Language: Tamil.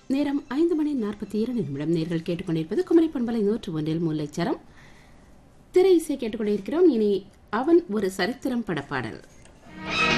நேரம் 5:42 நேர்கள் கேட்டுக்கொண்டிருப்பது குமரி பண்பலை 101 முல்லைச்சரம். திரை இசை கேட்டுக்கொண்டிருக்கிறோம். இனி அவன் ஒரு சரித்திரம் படப்பாடல்.